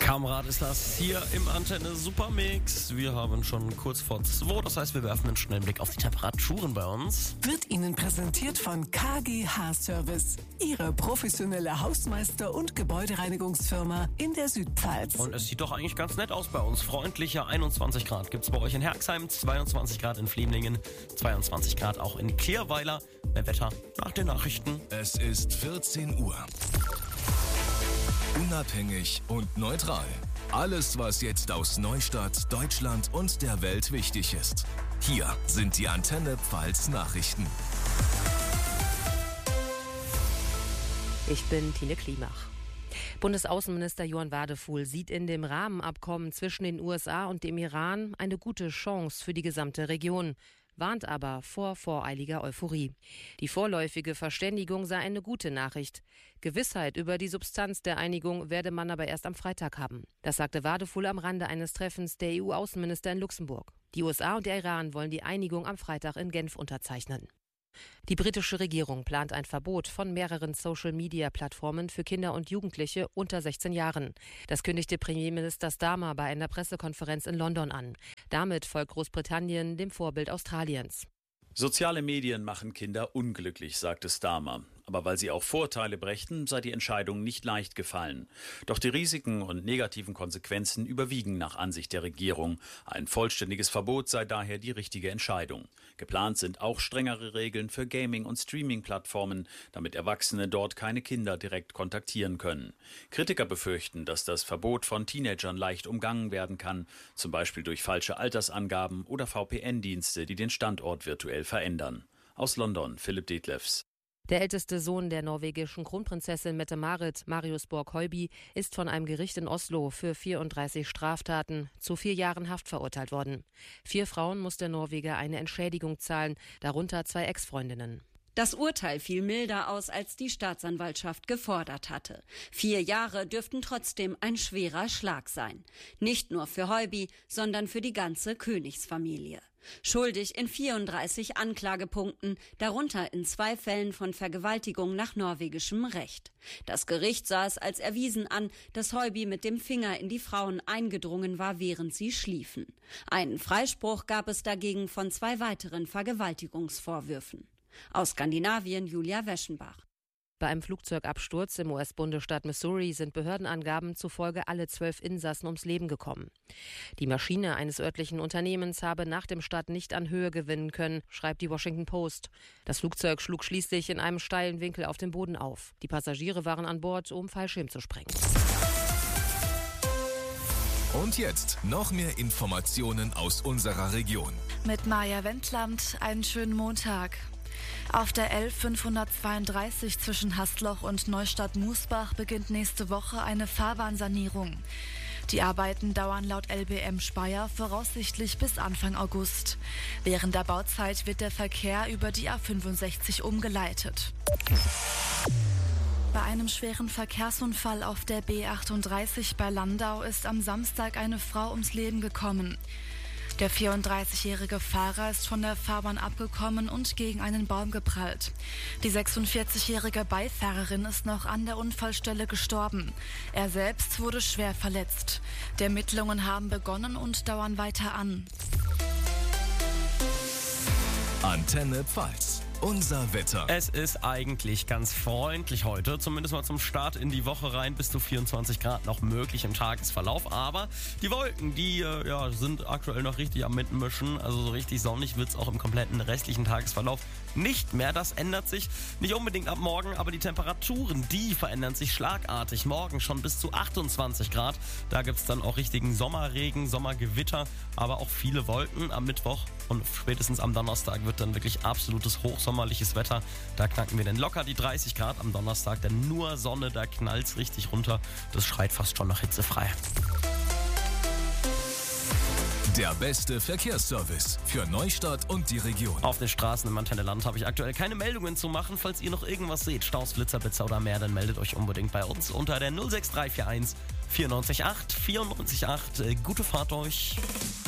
Kamerad ist das hier im Antenne Supermix. Wir haben schon kurz vor 2, das heißt, wir werfen einen schnellen Blick auf die Temperaturen bei uns. Wird Ihnen präsentiert von KGH Service, Ihre professionelle Hausmeister- und Gebäudereinigungsfirma in der Südpfalz. Und es sieht doch eigentlich ganz nett aus bei uns. Freundliche 21 Grad gibt's bei euch in Herxheim, 22 Grad in Flemlingen, 22 Grad auch in Klärweiler. Mehr Wetter nach den Nachrichten. Es ist 14 Uhr. Unabhängig und neutral. Alles, was jetzt aus Neustadt, Deutschland und der Welt wichtig ist. Hier sind die Antenne Pfalz Nachrichten. Ich bin Tine Klimach. Bundesaußenminister Johann Wadefuhl sieht in dem Rahmenabkommen zwischen den USA und dem Iran eine gute Chance für die gesamte Region, warnt aber vor voreiliger Euphorie. Die vorläufige Verständigung sei eine gute Nachricht. Gewissheit über die Substanz der Einigung werde man aber erst am Freitag haben. Das sagte Wadefuhl am Rande eines Treffens der EU-Außenminister in Luxemburg. Die USA und der Iran wollen die Einigung am Freitag in Genf unterzeichnen. Die britische Regierung plant ein Verbot von mehreren Social-Media-Plattformen für Kinder und Jugendliche unter 16 Jahren. Das kündigte Premierminister Starmer bei einer Pressekonferenz in London an. Damit folgt Großbritannien dem Vorbild Australiens. Soziale Medien machen Kinder unglücklich, sagte Starmer. Aber weil sie auch Vorteile brächten, sei die Entscheidung nicht leicht gefallen. Doch die Risiken und negativen Konsequenzen überwiegen nach Ansicht der Regierung. Ein vollständiges Verbot sei daher die richtige Entscheidung. Geplant sind auch strengere Regeln für Gaming- und Streaming-Plattformen, damit Erwachsene dort keine Kinder direkt kontaktieren können. Kritiker befürchten, dass das Verbot von Teenagern leicht umgangen werden kann, zum Beispiel durch falsche Altersangaben oder VPN-Dienste, die den Standort virtuell verändern. Aus London, Philipp Detlefs. Der älteste Sohn der norwegischen Kronprinzessin Mette-Marit, Marius Borg-Høiby, ist von einem Gericht in Oslo für 34 Straftaten zu 4 Jahren Haft verurteilt worden. 4 Frauen muss der Norweger eine Entschädigung zahlen, darunter 2 Ex-Freundinnen. Das Urteil fiel milder aus, als die Staatsanwaltschaft gefordert hatte. 4 Jahre dürften trotzdem ein schwerer Schlag sein. Nicht nur für Høiby, sondern für die ganze Königsfamilie. Schuldig in 34 Anklagepunkten, darunter in 2 Fällen von Vergewaltigung nach norwegischem Recht. Das Gericht sah es als erwiesen an, dass Høiby mit dem Finger in die Frauen eingedrungen war, während sie schliefen. Einen Freispruch gab es dagegen von 2 weiteren Vergewaltigungsvorwürfen. Aus Skandinavien Julia Weschenbach. Bei einem Flugzeugabsturz im US-Bundesstaat Missouri sind Behördenangaben zufolge alle 12 Insassen ums Leben gekommen. Die Maschine eines örtlichen Unternehmens habe nach dem Start nicht an Höhe gewinnen können, schreibt die Washington Post. Das Flugzeug schlug schließlich in einem steilen Winkel auf dem Boden auf. Die Passagiere waren an Bord, um Fallschirm zu sprengen. Und jetzt noch mehr Informationen aus unserer Region. Mit Maja Wendland einen schönen Montag. Auf der L532 zwischen Hasloch und Neustadt-Musbach beginnt nächste Woche eine Fahrbahnsanierung. Die Arbeiten dauern laut LBM Speyer voraussichtlich bis Anfang August. Während der Bauzeit wird der Verkehr über die A65 umgeleitet. Bei einem schweren Verkehrsunfall auf der B38 bei Landau ist am Samstag eine Frau ums Leben gekommen. Der 34-jährige Fahrer ist von der Fahrbahn abgekommen und gegen einen Baum geprallt. Die 46-jährige Beifahrerin ist noch an der Unfallstelle gestorben. Er selbst wurde schwer verletzt. Die Ermittlungen haben begonnen und dauern weiter an. Antenne Pfalz. Unser Wetter. Es ist eigentlich ganz freundlich heute, zumindest mal zum Start in die Woche rein, bis zu 24 Grad noch möglich im Tagesverlauf. Aber die Wolken, die sind aktuell noch richtig am Mitmischen, also so richtig sonnig wird es auch im kompletten restlichen Tagesverlauf nicht mehr. Das ändert sich nicht unbedingt ab morgen, aber die Temperaturen, die verändern sich schlagartig. Morgen schon bis zu 28 Grad. Da gibt es dann auch richtigen Sommerregen, Sommergewitter, aber auch viele Wolken am Mittwoch und spätestens am Donnerstag wird dann wirklich absolutes hochsommerliches Wetter. Da knacken wir dann locker die 30 Grad am Donnerstag, denn nur Sonne, da knallt's richtig runter. Das schreit fast schon nach hitzefrei. Der beste Verkehrsservice für Neustadt und die Region. Auf den Straßen im Antenneland habe ich aktuell keine Meldungen zu machen. Falls ihr noch irgendwas seht, Staus, Blitzerblitzer oder mehr, dann meldet euch unbedingt bei uns unter der 06341 94.8 94.8. Gute Fahrt euch.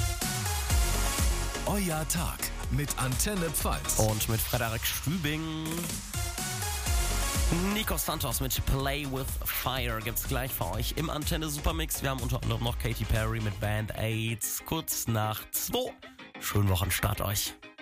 Euer Tag mit Antenne Pfalz. Und mit Frederik Stübing. Nico Santos mit Play with Fire gibt's gleich für euch im Antenne Supermix. Wir haben unter anderem noch Katy Perry mit Band-Aids kurz nach 2. Schönen Wochenstart euch.